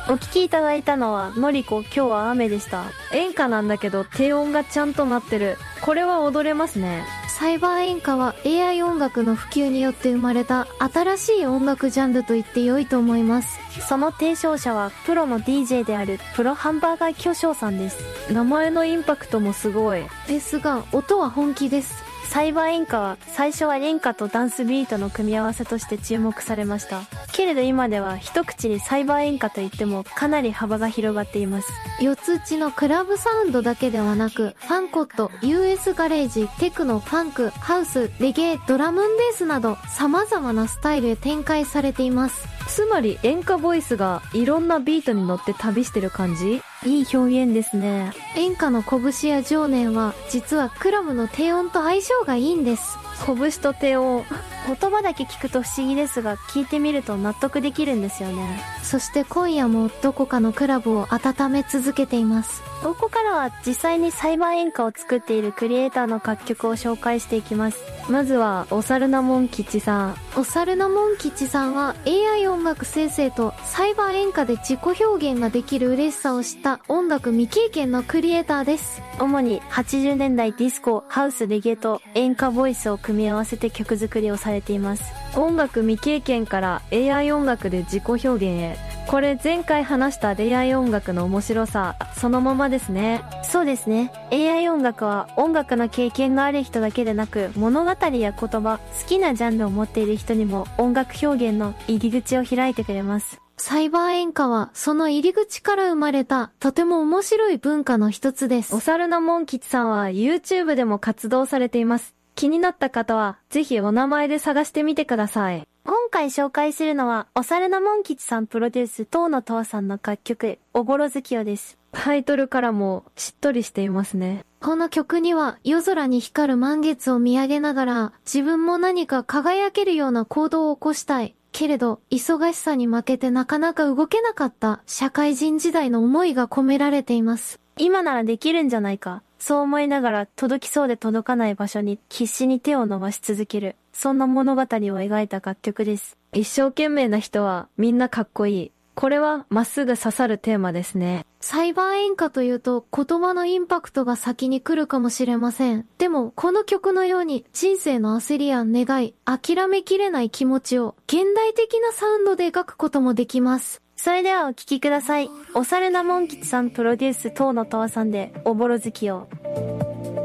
お聞きいただいたのは、のりこ今日は雨でした。演歌なんだけど低音がちゃんとなってる。これは踊れますね。 サイバー演歌は AI 音楽の普及によって生まれた新しい音楽ジャンルと言って良いと思います。 その提唱者はプロの DJ であるプロハンバーガー巨匠さんです。名前のインパクトもすごい。 ですが、音は本気です。 サイバー演歌は最初は演歌とダンスビートの組み合わせとして注目されました。けれど今では一口にサイバー演歌といってもかなり幅が広がっています。 四つ打ちのクラブサウンドだけではなく、ファンコット、US ガレージ、テクノ、ファンク、ハウス、レゲエ、ドラムンベースなど様々なスタイルへ展開されています。 つまり演歌ボイスがいろんなビートに乗って旅してる感じ？いい表現ですね。 演歌の拳や情念は実はクラブの低音と相性がいいんです。 拳と低音。言葉だけ聞くと不思議ですが、聞いてみると納得できるんですよね。 そして今夜もどこかのクラブを温め続けています。 ここからは実際にサイバー演歌を作っているクリエイターの楽曲を紹介していきます。まずはおさるなもん吉さん。 おさるなもん吉さんは AI 音楽生成とサイバー演歌で自己表現ができる嬉しさを知った音楽未経験のクリエイターです。 主に80年代ディスコ、ハウス、レゲエと演歌ボイスを組み合わせて曲作りをされています。音楽未経験から AI 音楽で自己表現へ。これ前回話した恋愛音楽の面白さそのままですね。そうですね。AI 音楽は音楽の経験がある人だけでなく、物語や言葉、好きなジャンルを持っている人にも音楽表現の入り口を開いてくれます。 サイバー演歌はその入り口から生まれたとても面白い文化の一つです。 おさるなもん吉さんは YouTube でも活動されています。気になった方はぜひお名前で探してみてください。今回紹介するのは、おさるなもん吉さんプロデュース、東野とわさんの楽曲、おぼろ月夜です。タイトルからもしっとりしていますね。 この曲には夜空に光る満月を見上げながら、自分も何か輝けるような行動を起こしたい。けれど、忙しさに負けてなかなか動けなかった社会人時代の思いが込められています。 今ならできるんじゃないか。そう思いながら届きそうで届かない場所に必死に手を伸ばし続ける。そんな物語を描いた楽曲です。一生懸命な人はみんなかっこいい。これはまっすぐ刺さるテーマですね。 サイバー演歌というと言葉のインパクトが先に来るかもしれません。でもこの曲のように人生の焦りや願い、諦めきれない気持ちを現代的なサウンドで描くこともできます。 それではお聴きください。おさるなもん吉さんプロデュース東野とわさんでおぼろ月夜。